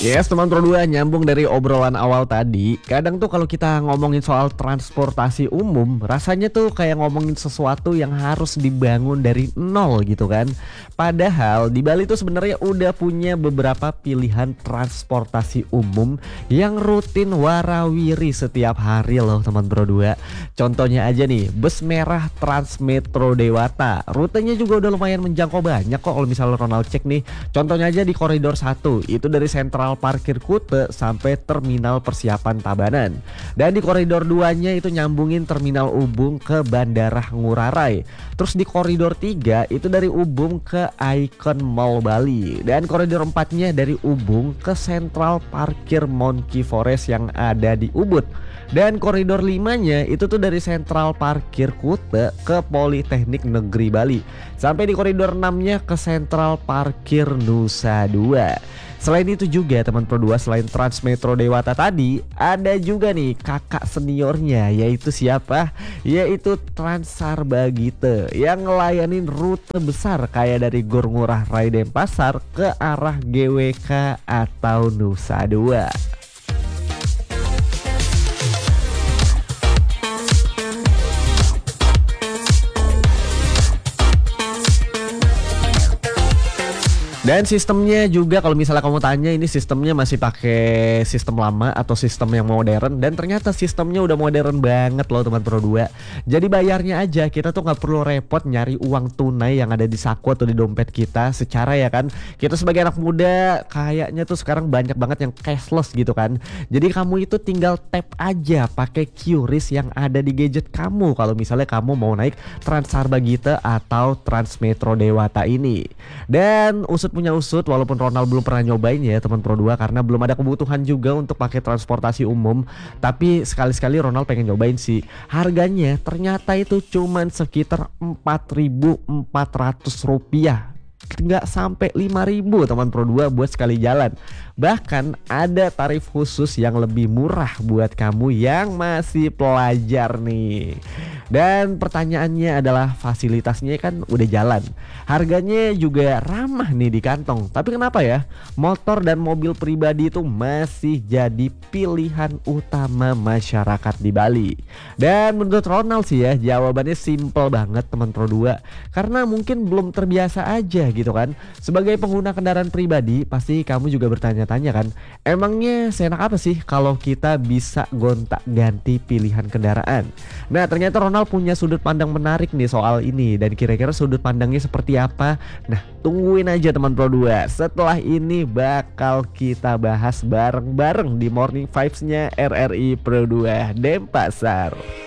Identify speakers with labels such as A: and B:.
A: Yes, teman Pro 2, nyambung dari obrolan awal tadi. Kadang tuh kalau kita ngomongin soal transportasi umum, rasanya tuh kayak ngomongin sesuatu yang harus dibangun dari nol gitu kan. Padahal di Bali tuh sebenarnya udah punya beberapa pilihan transportasi umum yang rutin warawiri setiap hari loh teman Pro 2. Contohnya aja nih, bus merah Transmetro Dewata. Rutenya juga udah lumayan menjangkau banyak kok kalau misalnya Ronald cek nih. Contohnya aja di koridor 1, itu dari Sentral Parkir Kute sampai Terminal Persiapan Tabanan. Dan di koridor 2-nya itu nyambungin Terminal Ubung ke Bandara Ngurah Rai. Terus di koridor 3 itu dari Ubung ke Icon Mall Bali. Dan koridor 4-nya dari Ubung ke Sentral Parkir Monkey Forest yang ada di Ubud. Dan koridor 5-nya itu tuh dari Sentral Parkir Kute ke Politeknik Negeri Bali. Sampai di koridor 6-nya ke Sentral Parkir Nusa Dua. Selain itu juga teman Pro 2, selain Transmetro Dewata tadi, ada juga nih kakak seniornya, yaitu siapa? Yaitu Transarbagite yang ngelayanin rute besar kayak dari Gor Ngurah Rai Denpasar ke arah GWK atau Nusa Dua. Dan sistemnya juga kalau misalnya kamu tanya ini sistemnya masih pakai sistem lama atau sistem yang modern, dan ternyata sistemnya udah modern banget loh teman Pro 2. Jadi bayarnya aja, kita tuh nggak perlu repot nyari uang tunai yang ada di saku atau di dompet kita secara ya kan. Kita sebagai anak muda kayaknya tuh sekarang banyak banget yang cashless gitu kan. Jadi kamu itu tinggal tap aja pakai QRIS yang ada di gadget kamu kalau misalnya kamu mau naik Transarbagite atau Transmetro Dewata ini. Dan punya usut, walaupun Ronald belum pernah nyobain ya teman Pro 2 karena belum ada kebutuhan juga untuk pakai transportasi umum. Tapi sekali-sekali Ronald pengen nyobain sih. Harganya ternyata itu cuman sekitar Rp4.400, nggak sampai 5.000 teman Pro 2 buat sekali jalan. Bahkan ada tarif khusus yang lebih murah buat kamu yang masih pelajar nih. Dan pertanyaannya adalah fasilitasnya kan udah jalan, harganya juga ramah nih di kantong. Tapi kenapa ya motor dan mobil pribadi itu masih jadi pilihan utama masyarakat di Bali? Dan menurut Ronald sih ya, jawabannya simple banget teman Pro 2. Karena mungkin belum terbiasa aja gitu kan. Sebagai pengguna kendaraan pribadi pasti kamu juga bertanya-tanya kan, emangnya seenak apa sih kalau kita bisa gonta-ganti pilihan kendaraan? Nah ternyata Ronald punya sudut pandang menarik nih soal ini. Dan kira-kira sudut pandangnya seperti apa? Nah tungguin aja teman Pro 2. Setelah ini bakal kita bahas bareng-bareng di Morning Vibes-nya RRI Pro 2 Denpasar.